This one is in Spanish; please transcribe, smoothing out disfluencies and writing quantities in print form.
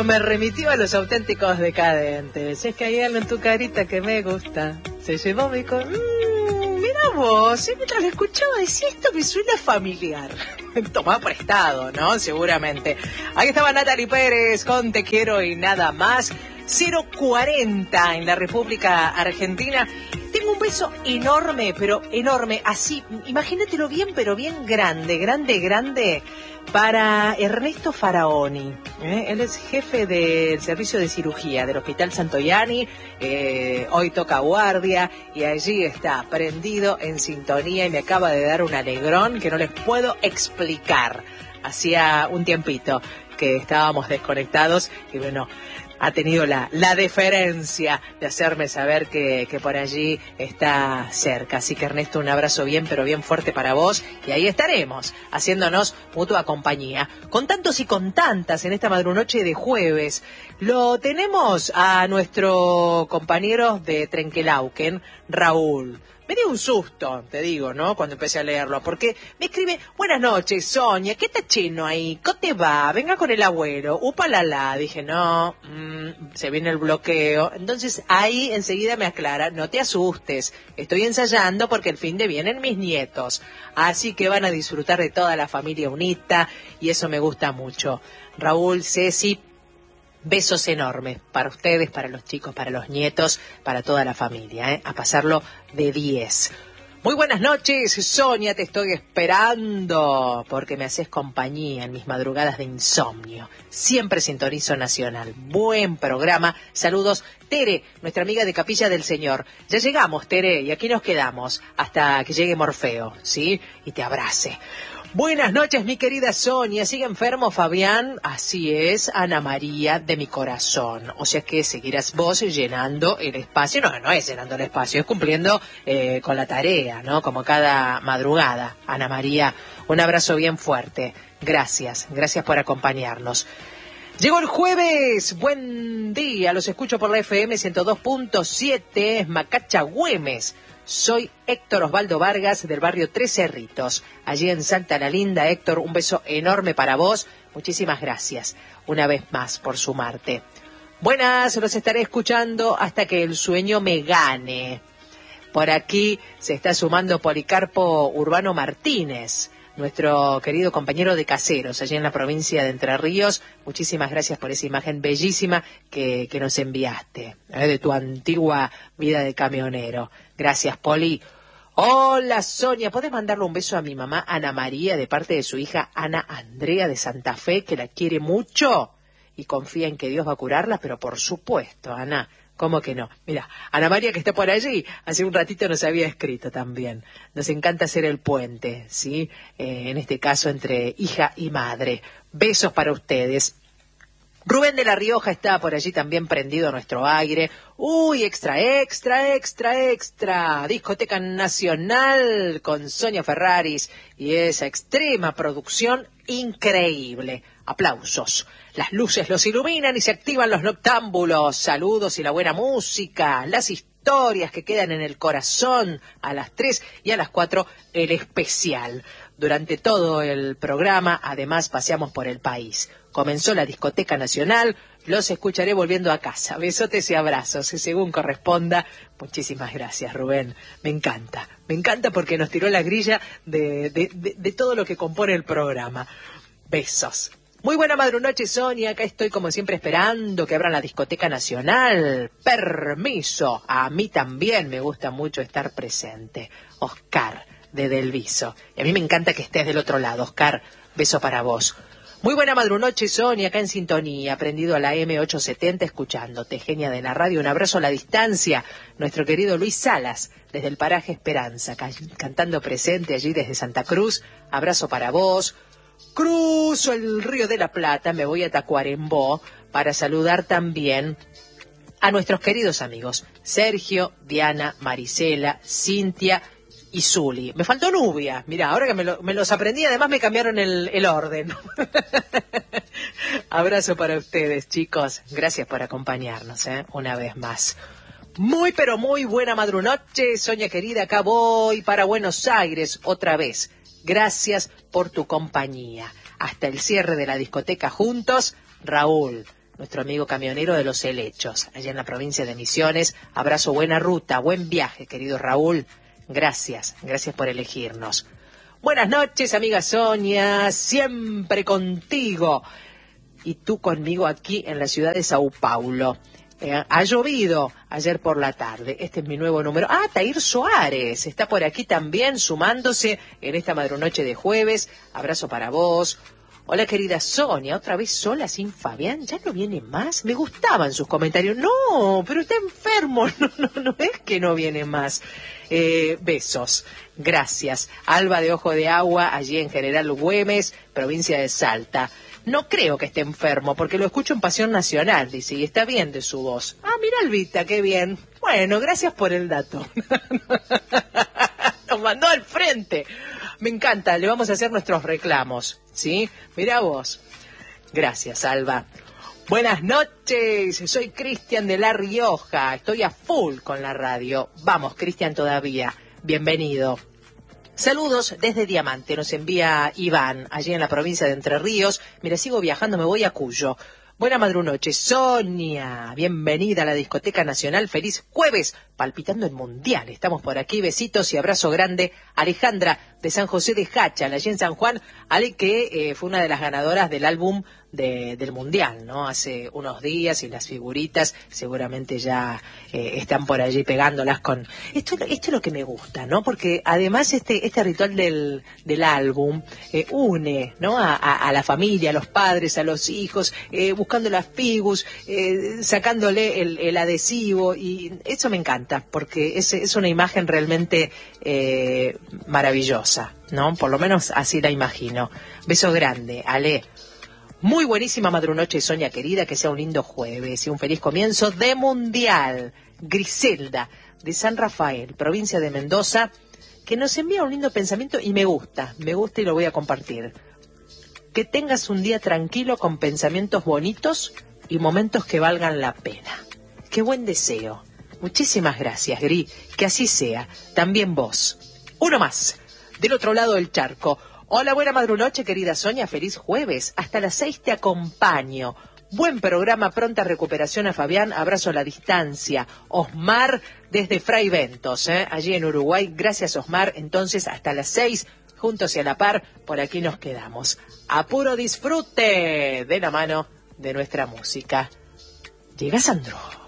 Eso me remitió a Los Auténticos Decadentes. Es que hay algo en tu carita que me gusta. Se llevó mi mira vos, mientras lo escuchaba decía, esto me suena familiar. Tomá prestado, ¿no? Seguramente. Ahí estaba Natalie Pérez con Te Quiero y Nada Más. 040 en la República Argentina. Tengo un beso enorme, pero enorme, así, imagínatelo bien, pero bien grande, para Ernesto Faraoni. Él es jefe del servicio de cirugía del Hospital Santoyani. Hoy toca guardia y allí está prendido en sintonía y me acaba de dar un alegrón que no les puedo explicar. Hacía un tiempito que estábamos desconectados y bueno, ha tenido la deferencia de hacerme saber que por allí está cerca. Así que Ernesto, un abrazo bien, pero bien fuerte para vos. Y ahí estaremos, haciéndonos mutua compañía. Con tantos y con tantas en esta madrunoche de jueves, lo tenemos a nuestro compañero de Trenquelauquen, Raúl. Me dio un susto, te digo, ¿no? Cuando empecé a leerlo, porque me escribe: buenas noches, Sonia, ¿qué está chino ahí? ¿Cómo te va? Venga con el abuelo. Upalala. Dije, no, se viene el bloqueo. Entonces ahí enseguida me aclara: no te asustes, estoy ensayando porque el fin de vienen mis nietos. Así que van a disfrutar de toda la familia unita y eso me gusta mucho. Raúl, Ceci, besos enormes para ustedes, para los chicos, para los nietos, para toda la familia, a pasarlo de 10. Muy buenas noches, Sonia, te estoy esperando porque me haces compañía en mis madrugadas de insomnio. Siempre sintonizo Nacional. Buen programa. Saludos, Tere, nuestra amiga de Capilla del Señor. Ya llegamos, Tere, y aquí nos quedamos hasta que llegue Morfeo, ¿sí? Y te abrace. Buenas noches, mi querida Sonia. ¿Sigue enfermo Fabián? Así es, Ana María de mi corazón. O sea que seguirás vos llenando el espacio. No es llenando el espacio, es cumpliendo con la tarea, ¿no? Como cada madrugada. Ana María, un abrazo bien fuerte. Gracias por acompañarnos. Llegó el jueves, buen día, los escucho por la FM 102.7, Macacha Güemes. Soy Héctor Osvaldo Vargas del barrio Tres Cerritos, allí en Salta la Linda. Héctor, un beso enorme para vos, muchísimas gracias una vez más por sumarte. Buenas, los estaré escuchando hasta que el sueño me gane. Por aquí se está sumando Policarpo Urbano Martínez, nuestro querido compañero de Caseros, allí en la provincia de Entre Ríos. Muchísimas gracias por esa imagen bellísima que nos enviaste, de tu antigua vida de camionero. Gracias, Poli. Hola, Sonia, ¿podés mandarle un beso a mi mamá Ana María de parte de su hija Ana Andrea de Santa Fe, que la quiere mucho y confía en que Dios va a curarla? Pero por supuesto, Ana, ¿cómo que no? Mira, Ana María, que está por allí, hace un ratito nos había escrito también. Nos encanta hacer el puente, ¿sí? En este caso entre hija y madre. Besos para ustedes. Rubén de La Rioja está por allí también prendido a nuestro aire. Uy, extra. Discoteca Nacional con Sonia Ferraris y esa extrema producción increíble. Aplausos. Las luces los iluminan y se activan los noctámbulos. Saludos y la buena música. Las historias que quedan en el corazón. A las 3 y a las 4 el especial. Durante todo el programa, además, paseamos por el país. Comenzó la Discoteca Nacional, los escucharé volviendo a casa. Besotes y abrazos, según corresponda. Muchísimas gracias, Rubén. Me encanta porque nos tiró la grilla de todo lo que compone el programa. Besos. Muy buena madrunoche, Sonia. Acá estoy como siempre esperando que abran la Discoteca Nacional. Permiso. A mí también me gusta mucho estar presente. Oscar, de Delviso. Y a mí me encanta que estés del otro lado, Oscar. Beso para vos. Muy buena madrunoche, Sonia, acá en sintonía, prendido a la M870, escuchándote, genia de la radio. Un abrazo a la distancia, nuestro querido Luis Salas, desde el paraje Esperanza, cantando presente allí desde Santa Cruz. Abrazo para vos. Cruzo el Río de la Plata, me voy a Tacuarembó para saludar también a nuestros queridos amigos Sergio, Diana, Marisela, Cintia y Zuli. Me faltó Nubia. Mirá, ahora que me los aprendí, además me cambiaron el orden. Abrazo para ustedes, chicos. Gracias por acompañarnos, una vez más. Muy, pero muy buena madrunoche, Sonia querida. Acá voy para Buenos Aires otra vez. Gracias por tu compañía. Hasta el cierre de la discoteca juntos, Raúl. nuestro amigo camionero de los helechos, allá en la provincia de Misiones. Abrazo, buena ruta, buen viaje, querido Raúl. Gracias por elegirnos. Buenas noches, amiga Sonia, siempre contigo. Y tú conmigo aquí en la ciudad de Sao Paulo. Ha llovido ayer por la tarde. Este es mi nuevo número. Tair Suárez está por aquí también sumándose en esta madrunoche de jueves. Abrazo para vos. Hola, querida Sonia, otra vez sola sin Fabián. ¿Ya no viene más? Me gustaban sus comentarios. No, pero está enfermo. No es que no viene más. Besos. Gracias. Alba de Ojo de Agua, allí en General Güemes, provincia de Salta. No creo que esté enfermo, porque lo escucho en Pasión Nacional, dice, y está bien de su voz. Mira, Albita, qué bien. Bueno, gracias por el dato. Nos mandó al frente. Me encanta, le vamos a hacer nuestros reclamos, ¿sí? Mirá vos. Gracias, Alba. Buenas noches, soy Cristian de La Rioja. Estoy a full con la radio. Vamos, Cristian, todavía. Bienvenido. Saludos desde Diamante, nos envía Iván, allí en la provincia de Entre Ríos. Mira, sigo viajando, me voy a Cuyo. Buena madrunoche, Sonia. Bienvenida a la Discoteca Nacional. Feliz jueves, palpitando el Mundial. Estamos por aquí, besitos y abrazo grande. Alejandra de San José de Hacha, allí en San Juan. Ale, que fue una de las ganadoras del álbum del Mundial, ¿no? Hace unos días, y las figuritas seguramente ya están por allí pegándolas con... Esto es lo que me gusta, ¿no? Porque además este ritual del álbum une, ¿no? A la familia, a los padres, a los hijos, buscando las figus, sacándole el adhesivo, y eso me encanta, porque es una imagen realmente maravillosa, ¿no? Por lo menos así la imagino. Beso grande, Ale. Muy buenísima madrunoche, Sonia querida, que sea un lindo jueves y un feliz comienzo de Mundial. Griselda, de San Rafael, provincia de Mendoza, que nos envía un lindo pensamiento y me gusta y lo voy a compartir. Que tengas un día tranquilo con pensamientos bonitos y momentos que valgan la pena. Qué buen deseo. Muchísimas gracias, Gri, que así sea. También vos. Uno más, del otro lado del charco. Hola, buena madrunoche, querida Sonia, feliz jueves. Hasta las 6 te acompaño. Buen programa, pronta recuperación a Fabián, abrazo a la distancia. Osmar desde Fray Ventos, allí en Uruguay. Gracias, Osmar. Entonces, hasta las 6, juntos y a la par, por aquí nos quedamos. A puro disfrute de la mano de nuestra música. Llega Sandro.